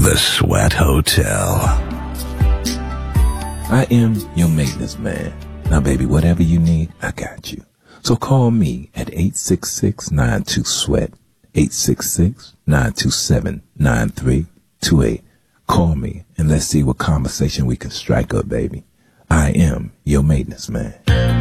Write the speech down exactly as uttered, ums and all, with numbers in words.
The Sweat Hotel. I am your maintenance man. Now, baby, whatever you need, I got you. So call me at eight six six, nine two, SWEAT, eight six six, nine two seven, nine three two eight. Call me and let's see what conversation we can strike up, baby. I am your maintenance man.